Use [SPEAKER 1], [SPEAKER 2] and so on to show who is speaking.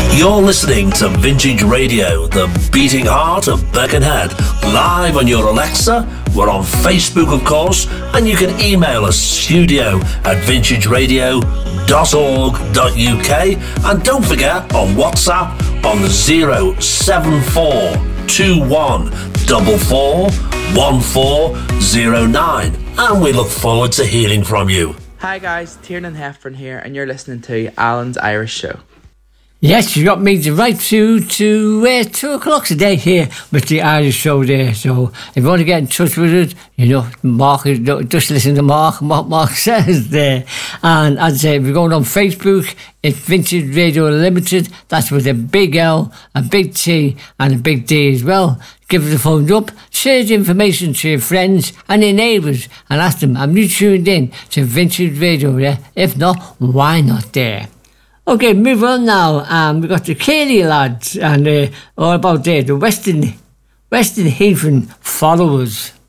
[SPEAKER 1] You're listening to Vintage Radio, the beating heart of Birkenhead, live on your Alexa. We're on Facebook, of course, and you can email us studio@vintageradio.org.uk, and don't forget on WhatsApp on 07441441409, and we look forward to hearing from you.
[SPEAKER 2] Hi guys, Tiernan Heffron here, and you're listening to Alan's Irish Show.
[SPEAKER 3] Yes, you got me right through to 2 o'clock today here with the Irish Show there. So if you want to get in touch with it, you know, Mark, just listen to Mark, what Mark says there. And as I say, if you're going on Facebook, it's Vintage Radio Limited. That's with a big L, a big T and a big D as well. Give us a thumbs up, share the information to your friends and your neighbours and ask them, have you tuned in to Vintage Radio there? If not, why not there? Okay, move on now. We've got the Cayley lads and all about there, the Western Haven followers.